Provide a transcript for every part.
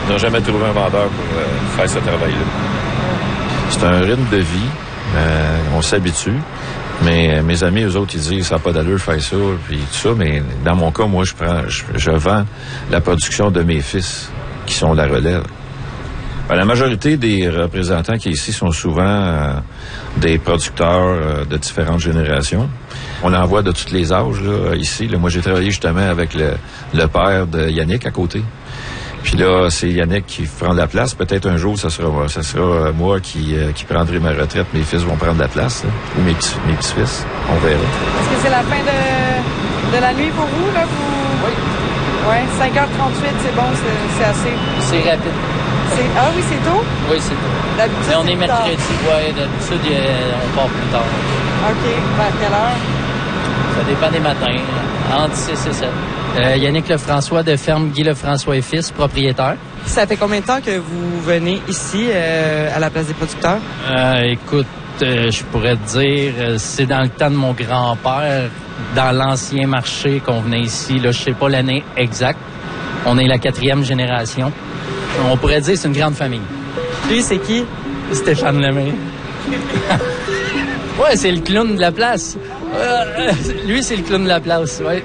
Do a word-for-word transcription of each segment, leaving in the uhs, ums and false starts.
On n'a jamais trouvé un vendeur pour euh, faire ce travail-là. C'est un rythme de vie. Euh, on s'habitue. Mais mes amis, eux autres, ils disent ça n'a pas d'allure faire ça, puis tout ça. Mais dans mon cas, moi, je prends, je, je vends la production de mes fils qui sont la relève. Ben, la majorité des représentants qui ici sont souvent euh, des producteurs euh, de différentes générations. On en voit de tous les âges là, ici. Là, moi, j'ai travaillé justement avec le, le père de Yannick à côté. Puis là, c'est Yannick qui prend la place. Peut-être un jour, ça sera, ça sera moi qui, euh, qui prendrai ma retraite. Mes fils vont prendre la place, là, ou mes, petits, mes petits-fils. On verra. Est-ce que c'est la fin de, de la nuit pour vous, là? Vous... Oui. Oui, cinq heures trente-huit, c'est bon, c'est, c'est assez. C'est rapide. C'est... Ah oui, c'est tôt? Oui, c'est tôt. D'habitude, Mais on c'est est mercredi, oui. D'habitude, on part plus tard. OK. Ben, à quelle heure? Ça dépend des matins, entre six et sept. Euh, Yannick Lefrançois de ferme Guy Lefrançois et Fils, propriétaire. Ça fait combien de temps que vous venez ici, euh, à la place des producteurs? Euh, écoute, euh, je pourrais te dire, euh, c'est dans le temps de mon grand-père, dans l'ancien marché qu'on venait ici. Là, je sais pas l'année exacte. On est la quatrième génération. On pourrait dire que c'est une grande famille. Lui, c'est qui? Stéphane Lemay. Ouais, c'est le clown de la place. Euh, lui, c'est le clown de la place, ouais.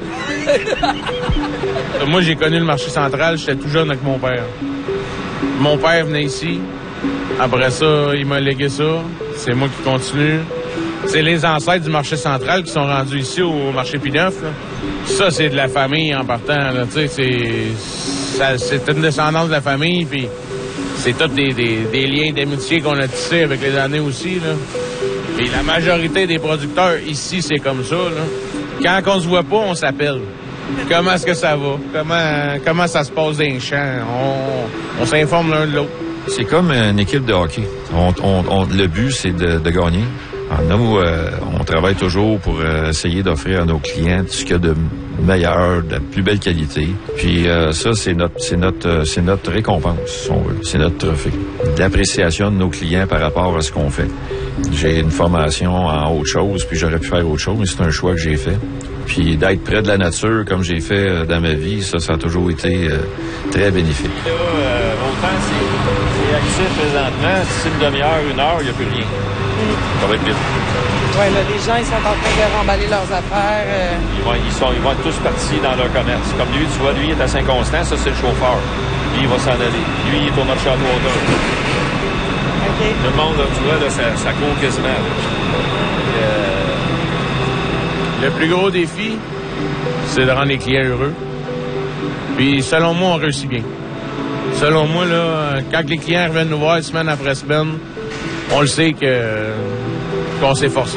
Moi, j'ai connu le marché central, j'étais tout jeune avec mon père. Mon père venait ici. Après ça, il m'a légué ça. C'est moi qui continue. C'est les ancêtres du marché central qui sont rendus ici au marché P-neuf. Ça, c'est de la famille en partant. Là. Tu sais, c'est, ça, c'est une descendance de la famille, puis c'est tous des, des, des liens d'amitié qu'on a tissés avec les années aussi. Là. Et la majorité des producteurs ici, c'est comme ça. Là. Quand on se voit pas, on s'appelle. Comment est-ce que ça va? Comment, comment ça se passe dans les champs? On, on s'informe l'un de l'autre. C'est comme une équipe de hockey. On, on, on, le but, c'est de, de gagner. Alors, nous, euh, on travaille toujours pour euh, essayer d'offrir à nos clients ce qu'il y a de meilleur, de plus belle qualité. Puis euh, ça, c'est notre, c'est notre, euh, c'est notre récompense, si on veut. C'est notre trophée. L'appréciation de nos clients par rapport à ce qu'on fait. J'ai une formation en autre chose, puis j'aurais pu faire autre chose, mais c'est un choix que j'ai fait. Puis d'être près de la nature, comme j'ai fait euh, dans ma vie, ça, ça a toujours été euh, très bénéfique. Là, euh, autant c'est, c'est actif présentement, si c'est une demi-heure, une heure, il n'y a plus rien. Ça va être vite. Oui, là, les gens, ils sont en train de remballer leurs affaires. Euh... Ils, vont, ils, sont, ils vont être tous partis dans leur commerce. Comme lui, tu vois, lui, il est à Saint-Constant, ça, c'est le chauffeur. Lui, il va s'en aller. Lui, il est au marché à Châteauneuf. OK. Le monde, là, tu vois, là, ça, ça court quasiment. Euh... Le plus gros défi, c'est de rendre les clients heureux. Puis, selon moi, on réussit bien. Selon moi, là, quand les clients reviennent nous voir semaine après semaine, on le sait que qu'on s'est forcé.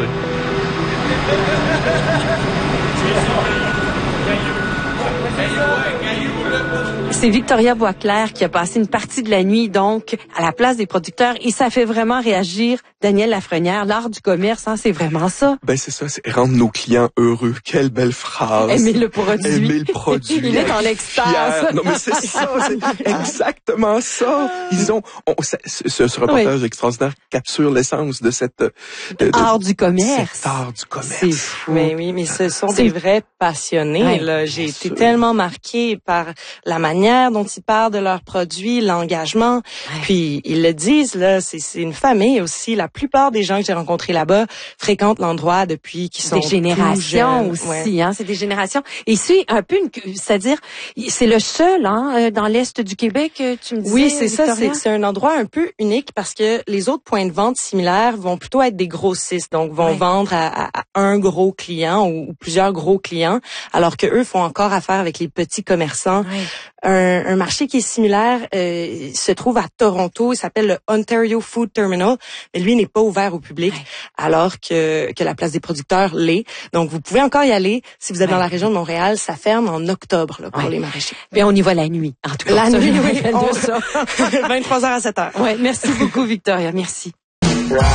C'est Victoria Boisclair qui a passé une partie de la nuit, donc, à la place des producteurs. Et ça fait vraiment réagir Daniel Lafrenière. L'art du commerce, hein, c'est vraiment ça. Ben, c'est ça, c'est rendre nos clients heureux. Quelle belle phrase. Aimer le produit. Aimer le produit. Il est en extase. Non, mais c'est ça, c'est exactement ça. Ils ont, on, ce, ce, ce reportage oui. extraordinaire capture l'essence de cette, de, de, art du commerce. Cet art du commerce. C'est fou. Mais oui, mais ce sont c'est... des vrais passionnés, ouais, là. J'ai été sûr. tellement marquée par la manière dont ils parlent de leurs produits, l'engagement. Ouais. Puis, ils le disent, là, c'est, c'est une famille aussi. La plupart des gens que j'ai rencontrés là-bas fréquentent l'endroit depuis qu'ils sont des générations aussi, ouais. hein. C'est des générations. Et c'est un peu une, c'est-à-dire, c'est le seul, hein, dans l'Est du Québec, tu me disais. Oui, c'est Victoria? ça. C'est, c'est un endroit un peu unique parce que les autres points de vente similaires vont plutôt être des grossistes. Donc, vont ouais. vendre à, à, à un gros client ou, ou plusieurs gros clients, alors que eux font encore affaire avec les petits commerçants. Ouais. Un, un marché qui est similaire euh, se trouve à Toronto. Il s'appelle le Ontario Food Terminal, mais lui n'est pas ouvert au public, ouais. alors que que la place des producteurs l'est. Donc, vous pouvez encore y aller si vous êtes ouais. dans la région de Montréal. Ça ferme en octobre là, pour ouais. les maraîchers. Bien, on y va la nuit. En tout cas, la nuit, oui. On... vingt-trois heures à sept heures. Ouais, merci beaucoup, Victoria. Merci.